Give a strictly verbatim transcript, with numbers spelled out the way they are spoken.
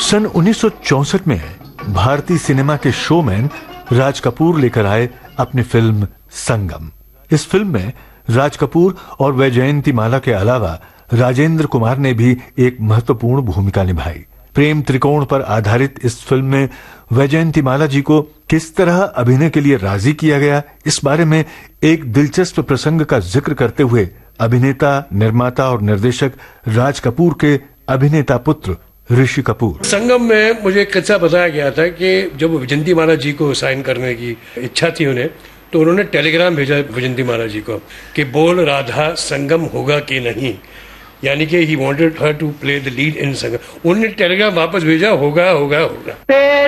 सन उन्नीस सौ चौसठ में भारतीय सिनेमा के शोमैन राज कपूर लेकर आए अपनी फिल्म संगम। इस फिल्म में राज कपूर और वैजयंतीमाला के अलावा राजेंद्र कुमार ने भी एक महत्वपूर्ण भूमिका निभाई। प्रेम त्रिकोण पर आधारित इस फिल्म में वैजयंतीमाला जी को किस तरह अभिनय के लिए राजी किया गया, इस बारे में एक दिलचस्प प्रसंग का जिक्र करते हुए अभिनेता, निर्माता और निर्देशक राज कपूर के अभिनेता पुत्र ऋषि कपूर। संगम में मुझे कच्चा बताया गया था कि जब वैजयंतीमाला जी को साइन करने की इच्छा थी उन्हें, तो उन्होंने टेलीग्राम भेजा वैजयंतीमाला जी को कि बोल राधा संगम होगा कि नहीं, यानी कि he wanted her to play the lead in संगम। उन्होंने टेलीग्राम वापस भेजा, होगा होगा होगा।